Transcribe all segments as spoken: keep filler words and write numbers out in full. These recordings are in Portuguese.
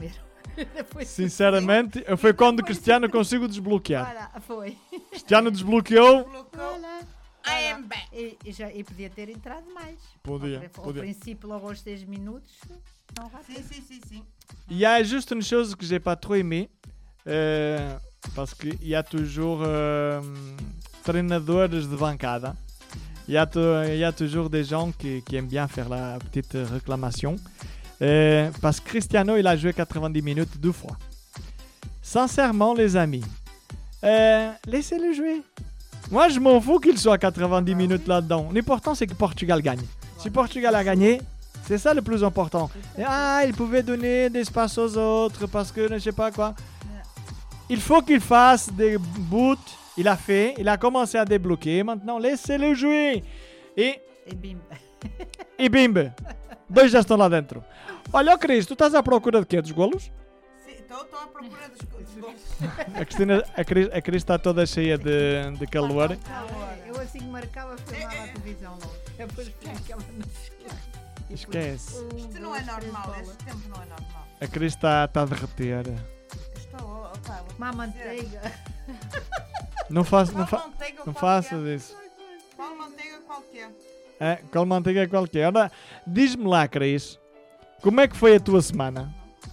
ver. Sinceramente, foi quando o Cristiano conseguiu desbloquear. Olha, foi. Cristiano desbloqueou. Olha. I am back. E, e, já, e podia ter entrado mais. Podia, Ao, podia. Au princípio, logo aos seis minutos. Não, Sim, sim, sim, sim. Il y a juste une chose que j'ai pas trop aimé. Euh, parce qu'il y a toujours euh, treinadores de bancada. Il y a, il y a toujours des gens qui, qui aiment bien faire la petite réclamation. Euh, parce que Cristiano, il a joué quatre-vingt-dix minutes deux fois. Sincèrement, les amis, euh, laissez-le jouer. Moi, je m'en fous qu'il soit quatre-vingt-dix minutes là-dedans. L'important, c'est que Portugal gagne. Si Portugal a gagné, c'est ça le plus important. Et, ah, il pouvait donner des espaces aux autres parce que je sais pas quoi. Il faut qu'il fasse des buts. Il a fait, il a commencé à débloquer. Maintenant, laissez-le jouer. E... E bim. E bimba. Dois já estão lá dentro. Olha, Cris, tu estás à procura de quê? Dos golos? Sim, estou à procura dos golos. A Cristina, a Cris, a Cris está toda cheia de, de calor. Eu assim que marcava, filmava a televisão logo. Depois ficava no chão. Esquece. Isto não é normal, este tempo não é normal. A Cris está tá a derreter. Estou, opa, Má manteiga. Não faça não fa não faça isso. Qual manteiga qualquer. É, qual manteiga qualquer. Ora, diz-me lá, Cris, como é que foi a tua semana?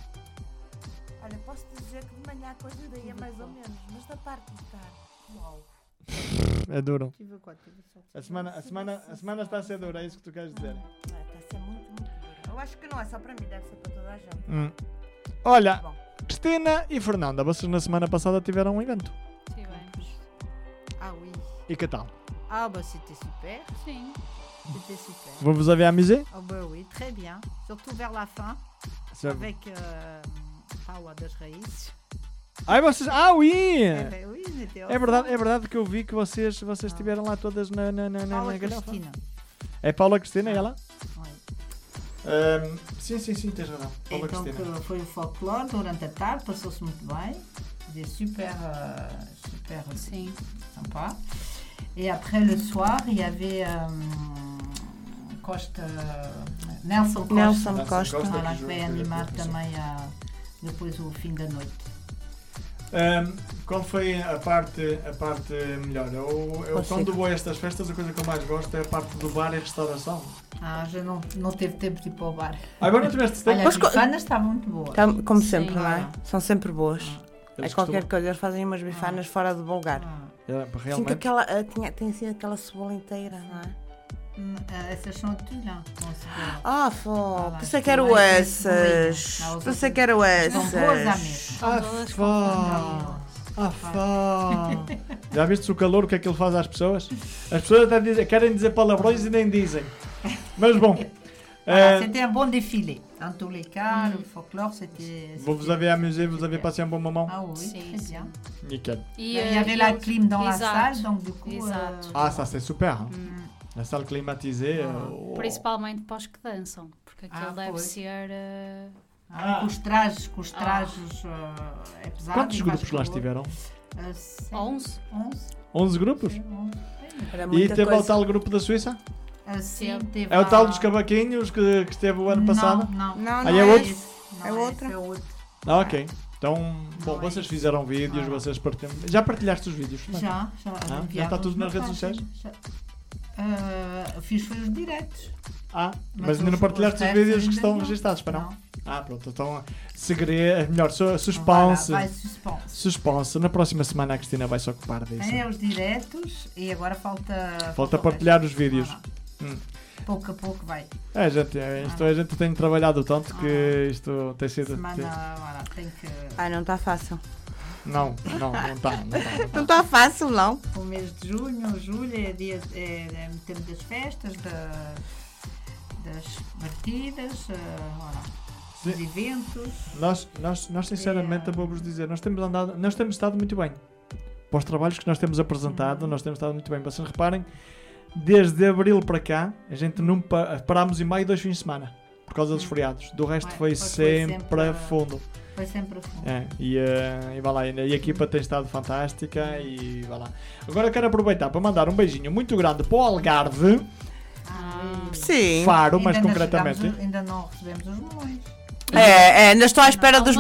Olha, posso dizer que de manhã a coisa daí é mais ou menos, mas da parte de estar, uau. É duro. Tive quatro, tive só. A semana, a, semana, a semana está a ser dura, é isso que tu queres dizer? Está a ser muito, muito dura. Eu acho que não é só para mim, deve ser para toda a gente. Hum. Olha, Bom. Cristina e Fernanda, vocês na semana passada tiveram um evento. Tivemos. Ah oui. E que tal? Ah bah c'était super. Sim. C'était super. Vous vous avez amusé? Ah bah oui, très bien. Surtout vers la fin. Ça- Avec euh, Paula das Raízes. Ai, vocês... Ah, oui! Eh ben oui, on était É verdade, é verdade que eu vi que vocês, vocês estiveram lá todas na, na, na, na, Paula na galhofa. Cristina. É Paula Cristina, é ela? Oui. Um, sim, sim, sim, tens razão. Paula Então Cristina. que foi o folclore durante a tarde, passou-se muito bem. C'était super, euh, super Sim. sympa. Et après le soir, il y avait euh, Costa, Nelson Costa, Nelson Nelson Costa. Costa. voilà, que que jogou- veio que animar jogou- também a, depois o fim da noite. Um, qual foi a parte, a parte melhor? Eu, eu Pode quando ser. vou a estas festas, a coisa que eu mais gosto é a parte do bar e restauração. Ah, já não, não teve tempo de ir para o bar. Agora não tiveste tempo? Olha, as bifanas estavam muito boas. Tá, como Sim. sempre, não é? São sempre boas. É Eles qualquer costumam- coisa, eles fazem umas bifanas fora do bom lugar. Ah, É, Sim, que realmente. aquela, ah, tinha, tem assim aquela cebola inteira, não é? hum, ah, essas são de Tulã, com cebola. Ah, fô, Ah, pensei lá, que eram lá é essas. cebolinha. Não, Pensei que eram São boas à essas. mesa. Ah, Todas fá. Ah, fá. Já viste o calor, o que é que ele faz às pessoas? As pessoas até dizem, querem dizer palavrões e nem dizem. Mas bom. Voilà, euh, c'était un bon défilé. Dans tous les cas, le folklore, c'était... vous vous c'était- avez amusé, vous c'était avez bien. passé un bon moment? Ah oui, Sim, très sim. bien. Nickel. E, Il y eh, avait e la eu- clim dans la Exato. salle, donc du coup... Exato. euh, Ah, ça c'est super. Hein? hum, La salle climatisée. Ah. euh, oh. Principalmente para os que dançam, porque aquilo Ah, deve pois. ser. eh, ah, com os trajes, com os Ah. trajes uh, é pesado. Quantos e faz grupos lá calor. estiveram? Uh, sete, onze. onze. onze grupos? Sim, onze. Era E muita teve o coisa. tal grupo da Suíça? Uh, sim, Sim. teve É o tal a- dos cavaquinhos que, que esteve o ano passado? Não, não. Não, Aí não é é outro? esse. Não, É esse outro. é outro. Ah, ok. Então, bom, Não é vocês isso. fizeram vídeos, Ah. vocês partilham. Já partilhaste os vídeos? Não? Já, já. Ah, já enviava está tudo os nas redes meus sociais? pais, já. Uh, fiz foi os diretos. Ah, mas, ainda os- não partilhaste os, os testes vídeos que ainda estão não. registados, para não? Não. Ah, pronto. Então, segredo, melhor, su- Voilà, suspense. vai suspense. Suspense. Na próxima semana a Cristina vai se ocupar disso. É os diretos e agora falta. Falta o partilhar resto. os vídeos. Voilà. Hum. Pouco a pouco vai. É, gente, é, isto, a gente tem trabalhado tanto que isto tem sido. Semana, voilà, tem que. Ai, não está fácil. Não, não, não está. Não tá, não tá. Não está fácil, não. O mês de junho, julho é dia é, é tempo das festas, da, das partidas, uh, voilà, dos Sim. eventos. Nós, nós, nós sinceramente, É. vou-vos dizer, nós temos andado, nós temos estado muito bem. Para os trabalhos que nós temos apresentado, Uhum. nós temos estado muito bem. Vocês reparem, desde abril para cá, a gente não pa- parámos em maio dois fins de semana, por causa dos Hum. feriados. Do resto Foi- foi, foi- foi sempre, sempre, a uh, fundo. Foi sempre a fundo. É, e, eh, e vá lá, e a equipa tem estado fantástica e vá lá. Agora quero aproveitar para mandar um beijinho muito grande para o Algarve, Ah, e- Sim. Faro, mais ainda não concretamente. chegamos- ainda não recebemos os melões. É, é, ainda estou à espera dos